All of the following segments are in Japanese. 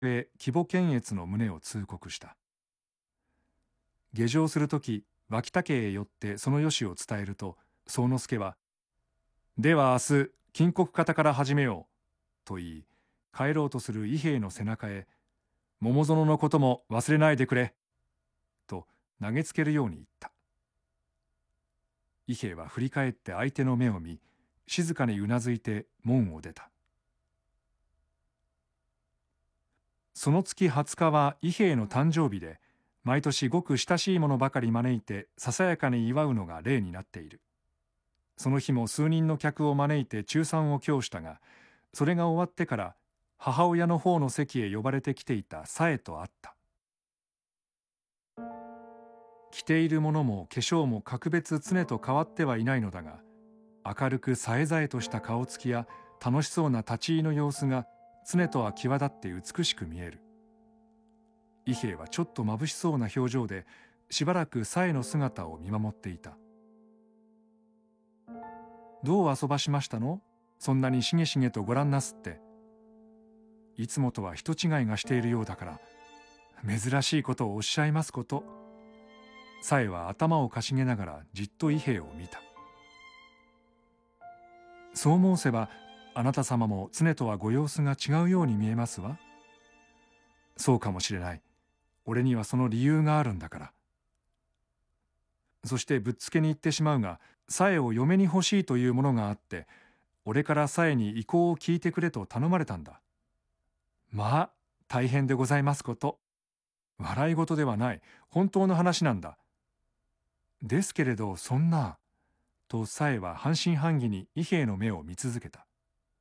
へ義母検閲の旨を通告した。下城するとき、脇田家へ寄ってそのよしを伝えると、宗之助は、では明日、金国方から始めよう、と言い、帰ろうとする伊兵衛の背中へ、桃園のことも忘れないでくれ、と投げつけるように言った。伊兵衛は振り返って相手の目を見、静かにうなずいて門を出た。その月20日は伊兵衛の誕生日で、毎年ごく親しい者ばかり招いてささやかに祝うのが例になっている。その日も数人の客を招いて中餐を供したが、それが終わってから母親の方の席へ呼ばれてきていた紗江と会った。着ているものも化粧も格別常と変わってはいないのだが、明るくさえざえとした顔つきや楽しそうな立ち居の様子が常とは際立って美しく見える。伊兵衛はちょっと眩しそうな表情でしばらく紗江の姿を見守っていた。どう遊ばしましたの？そんなにしげしげとご覧なすって。いつもとは人違いがしているようだから珍しいことをおっしゃいますこと。紗江は頭をかしげながらじっと伊兵衛を見た。そう申せばあなた様も常とはご様子が違うように見えますわ。そうかもしれない。俺にはその理由があるんだから。そしてぶっつけに言ってしまうが、紗江を嫁に欲しいというものがあって、俺から紗江に意向を聞いてくれと頼まれたんだ。まあ大変でございますこと。笑い事ではない、本当の話なんだ。ですけれどそんな、と紗江は半信半疑に伊兵衛の目を見続けた。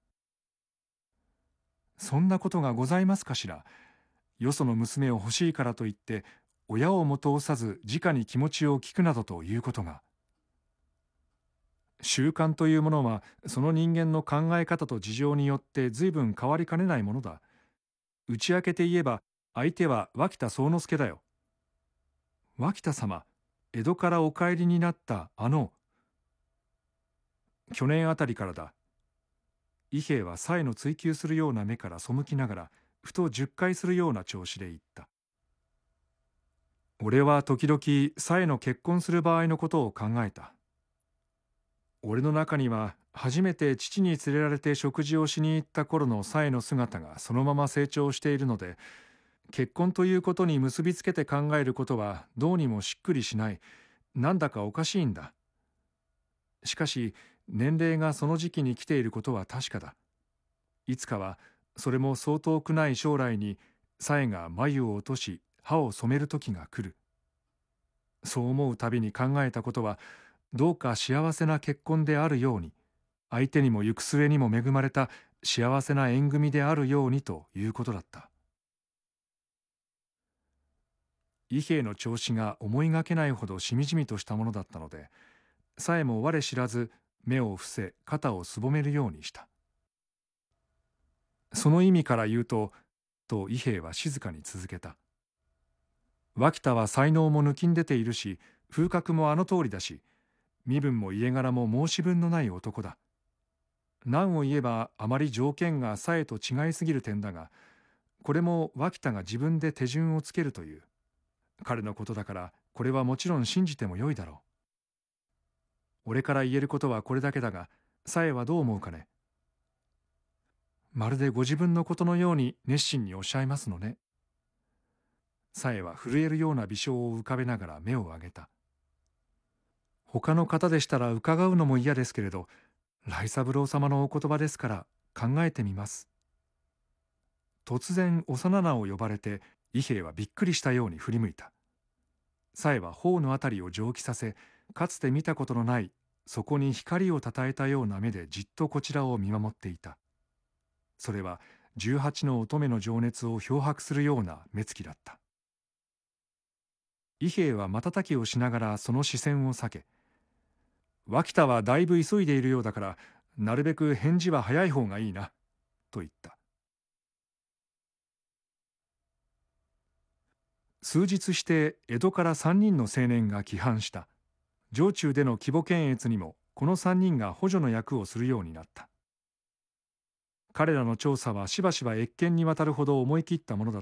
そんなことがございますかしら。よその娘を欲しいからといって親をも通さず直に気持ちを聞くなどということが。習慣というものはその人間の考え方と事情によって随分変わりかねないものだ。打ち明けて言えば相手は脇田宗之助だよ。脇田様、江戸からお帰りになった去年あたりからだ。伊兵衛は紗江の追求するような目から背きながらふと10回するような調子で言った。俺は時々紗江の結婚する場合のことを考えた。俺の中には初めて父に連れられて食事をしに行った頃の紗江の姿がそのまま成長しているので、結婚ということに結びつけて考えることはどうにもしっくりしない。なんだかおかしいんだ。しかし年齢がその時期に来ていることは確かだ。いつかはそれもそう遠くない将来に紗江が眉を落とし歯を染める時が来る。そう思うたびに考えたことは、どうか幸せな結婚であるように、相手にも行く末にも恵まれた幸せな縁組であるようにということだった。伊兵衛の調子が思いがけないほどしみじみとしたものだったので、紗江も我知らず目を伏せ肩をすぼめるようにした。その意味から言うと、伊兵衛は静かに続けた。脇田は才能も抜きん出ているし、風格もあの通りだし、身分も家柄も申し分のない男だ。何を言えばあまり条件が紗江と違いすぎる点だが、これも脇田が自分で手順をつけるという。彼のことだからこれはもちろん信じてもよいだろう。俺から言えることはこれだけだが、紗江はどう思うかね。まるでご自分のことのように熱心におっしゃいますのね。紗江は震えるような微笑を浮かべながら目を上げた。他の方でしたら伺うのも嫌ですけれど、来三郎様のお言葉ですから考えてみます。突然幼名を呼ばれて伊兵衛はびっくりしたように振り向いた。紗江は頬のあたりを蒸気させ、かつて見たことのないそこに光をたたえたような目でじっとこちらを見守っていた。それは18の乙女の情熱を漂白するような目つきだった。伊兵衛は瞬きをしながらその視線を避け、脇田はだいぶ急いでいるようだからなるべく返事は早い方がいいな、と言った。数日して江戸から3人の青年が帰還した。城中での規模検閲にもこの3人が補助の役をするようになった。 彼らの調査はしばしば越見にわたるほど思い切ったものだっ